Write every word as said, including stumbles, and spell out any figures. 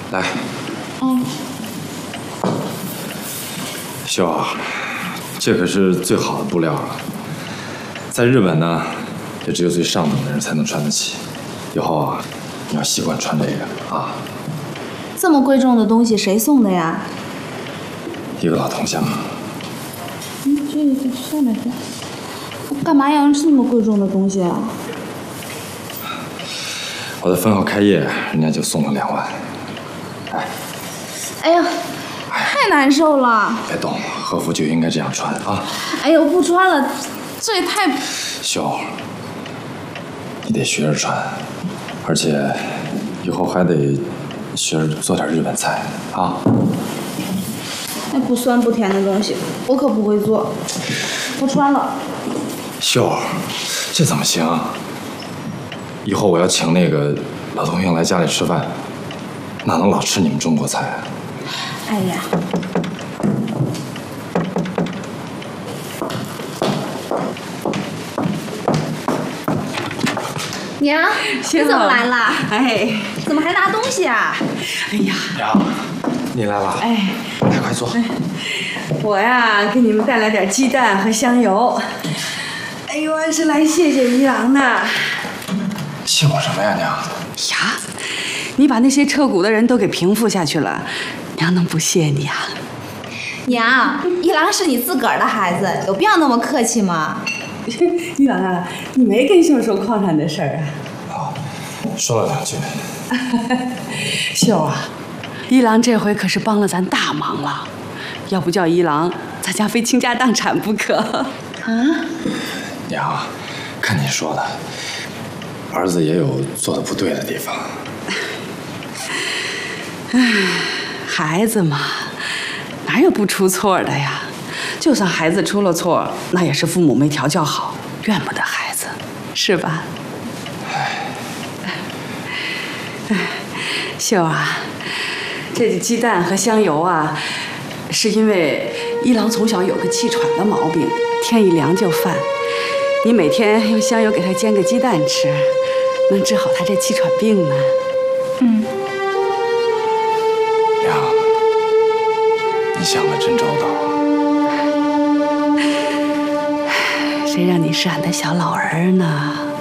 来。 嗯。 秀儿，这可是最好的布料了，在日本呢，也只有最上等的人才能穿得起。以后啊，你要习惯穿这个啊。 这么贵重的东西谁送的呀？ 一个老同乡。 嗯，这个下面是。我干嘛要用这么贵重的东西啊？ 我的分号开业，人家就送了两万。哎。 哎呀，太难受了。 别动，和服就应该这样穿啊。 哎呀，我不穿了，这也太…… 秀儿，你得学着穿，而且以后还得学着做点日本菜啊。 那不酸不甜的东西，我可不会做。不穿了。 秀儿，这怎么行？以后我要请那个老同学来家里吃饭，哪能老吃你们中国菜啊？ 哎呀，娘，你怎么来了？ 哎， 怎么还拿东西啊？ 哎呀， 娘，你来了。 哎， 来，快坐。 哎，我呀，给你们带来点鸡蛋和香油。哎呦，是来谢谢一郎的。 谢我什么呀，娘？ 呀，你把那些彻骨的人都给平复下去了，娘能不谢你啊？ 娘，一郎是你自个儿的孩子，有必要那么客气吗？ 一郎啊，你没跟秀说矿产的事儿啊？ 啊，说了两句。 秀啊，一郎这回可是帮了咱大忙了，要不叫一郎，咱家非倾家荡产不可。啊？ 娘，看你说的，儿子也有做的不对的地方。 唉，孩子嘛，哪有不出错的呀？就算孩子出了错，那也是父母没调教好，怨不得孩子，是吧？唉，秀啊，这鸡蛋和香油啊，是因为一郎从小有个气喘的毛病，天一凉就犯。你每天用香油给他煎个鸡蛋吃，能治好他这气喘病呢。 嗯。 娘，你想的真周到。 谁让你是俺的小老儿呢？